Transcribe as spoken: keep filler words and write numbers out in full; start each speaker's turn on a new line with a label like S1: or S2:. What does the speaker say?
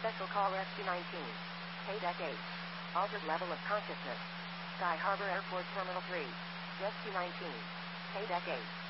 S1: Special call Rescue nineteen. Paydeck eight. Altered level of consciousness. Sky Harbor Airport Terminal three. Rescue nineteen. Paydeck eight.